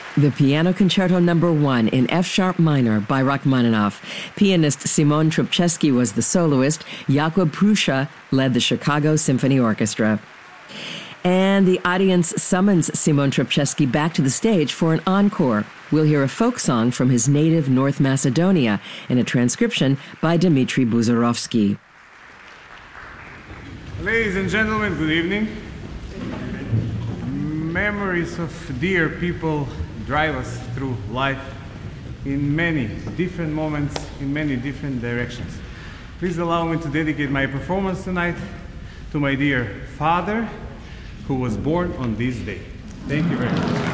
The Piano Concerto No. 1 in F-sharp minor by Rachmaninoff. Pianist Simon Trubczewski was the soloist. Jakub Prusza led the Chicago Symphony Orchestra. And the audience summons Simon Trubczewski back to the stage for an encore. We'll hear a folk song from his native North Macedonia in a transcription by Dmitry Buzarovsky. Ladies and gentlemen, good evening. Memories of dear people drive us through life in many different moments, in many different directions. Please allow me to dedicate my performance tonight to my dear father, who was born on this day. Thank you very much.